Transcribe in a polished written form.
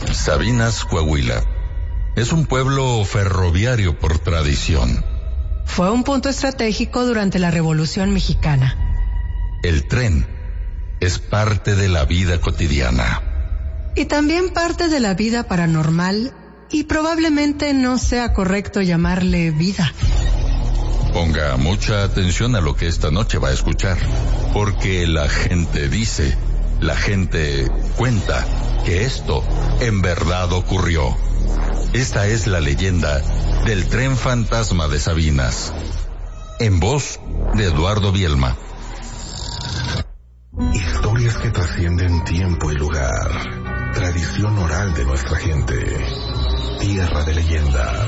Sabinas, Coahuila, es un pueblo ferroviario por tradición. Fue un punto estratégico durante la Revolución Mexicana. El tren es parte de la vida cotidiana. Y también parte de la vida paranormal, y probablemente no sea correcto llamarle vida. Ponga mucha atención a lo que esta noche va a escuchar, porque la gente dice, la gente cuenta que esto en verdad ocurrió. Esta es la leyenda del tren fantasma de Sabinas, en voz de Eduardo Bielma. Historias que trascienden tiempo y lugar. Tradición oral de nuestra gente. Tierra de leyendas.